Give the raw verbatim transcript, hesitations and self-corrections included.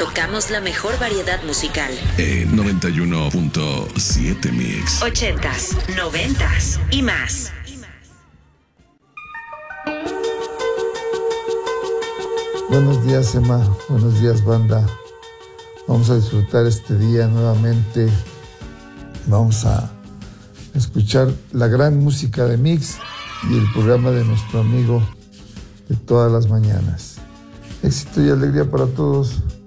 tocamos la mejor variedad musical. En noventa y uno punto siete Mix. Ochentas, noventas y más. Buenos días, Emma. Buenos días, banda. Vamos a disfrutar este día nuevamente. Vamos a escuchar la gran música de Mix y el programa de nuestro amigo de todas las mañanas. Éxito y alegría para todos.